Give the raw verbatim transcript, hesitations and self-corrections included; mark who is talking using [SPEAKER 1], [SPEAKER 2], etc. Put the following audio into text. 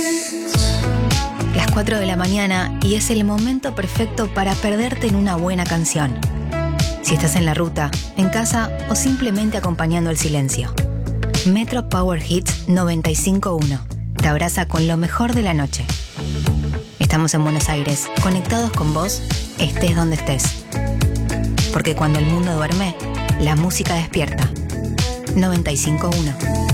[SPEAKER 1] Las cuatro de la mañana y es el momento perfecto para perderte en una buena canción. Si estás en la ruta, en casa o simplemente acompañando el silencio. Metro Power Hits noventa y cinco punto uno te abraza con lo mejor de la noche. Estamos en Buenos Aires, conectados con vos, estés donde estés. Porque cuando el mundo duerme, la música despierta. noventa y cinco punto uno